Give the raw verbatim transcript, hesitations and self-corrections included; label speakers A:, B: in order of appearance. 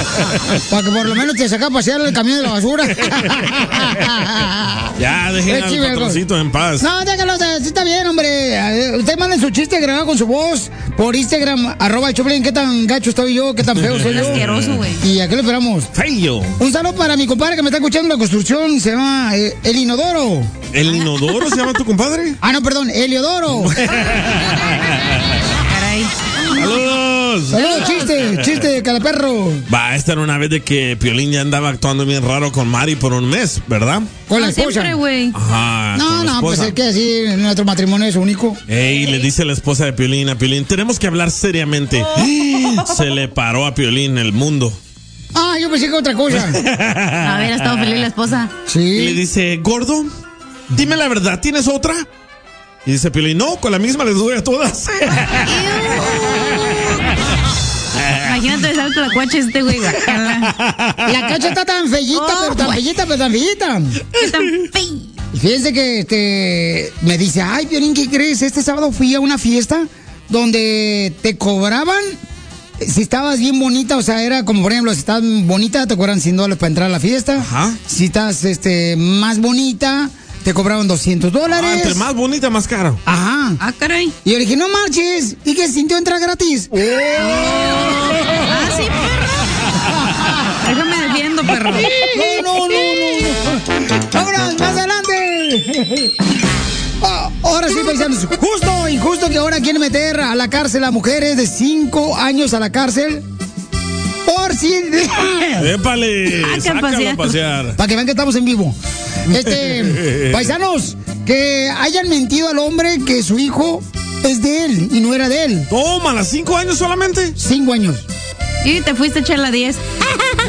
A: Para que por lo menos te saca a pasear el camión de la basura.
B: Ya, dejen al patroncito en paz.
A: No, déjalo, sí está bien, hombre. Usted manden su chiste grabado con su voz por Instagram, arroba Choplin. ¿Qué tan gacho estoy yo? ¿Qué tan feo soy yo?
C: Asqueroso, güey.
A: ¿Y a qué lo esperamos?
B: Feo.
A: Un saludo para mi compadre que me está escuchando en la construcción. Se llama eh, El Inodoro.
B: ¿El Inodoro se llama tu compadre?
A: Ah, no, perdón, Eliodoro.
C: Caray.
B: ¡Saludos!
A: Saludos, chiste, chiste de cada perro.
B: Va, esta era una vez de que Piolín ya andaba actuando bien raro con Mari por un mes, ¿verdad?
A: Con la
C: No,
A: esposa.
C: siempre, güey.
B: Ajá.
A: No,
B: con la
A: no, pues
B: esposa.
A: es que así nuestro matrimonio es único.
B: Ey, le dice la esposa de Piolín a Piolín, tenemos que hablar seriamente. Se le paró a Piolín el mundo.
A: Ah, yo pensé que otra cosa.
C: A ver, ha estado feliz la esposa.
B: Y le
A: Sí.
B: dice, gordo, dime la verdad, ¿tienes otra? Y dice Piolín, no, con la misma les doy a todas.
C: Imagínate besarte la cuacha este güey. guacala.
A: La cacha está tan fellita,
C: Oh,
A: pero tan
C: güey.
A: fellita, pero tan fellita.
C: ¿Qué tan fey?
A: Y fíjense que este me dice, ay, Piolín, ¿qué crees? Este sábado fui a una fiesta donde te cobraban, si estabas bien bonita, o sea, era como, por ejemplo, si estás bonita, te cobran cien dólares para entrar a la fiesta.
B: Ajá.
A: Si estás este, más bonita, te cobraban doscientos dólares.
B: Ah, entre más bonita, más caro.
A: Ajá.
C: Ah, caray.
A: Y yo le dije, no marches. ¿Y que sintió entrar gratis?
C: Ah, sí, perro. Déjame defiendo, perro.
A: No, no, no, no. Vámonos, más adelante. Ah, ahora sí, paisanos. Justo, injusto que ahora quieren meter a la cárcel a mujeres de cinco años a la cárcel. Por si...
B: ¡Épale!
C: Saca a
B: ¡Sácalo
C: pasear.
B: a pasear!
A: Para que vean que estamos en vivo. Este, paisanos, que hayan mentido al hombre que su hijo es de él y no era de él.
B: ¡Tómala! ¿Cinco años solamente?
A: Cinco años.
C: Y te fuiste a echar la diez.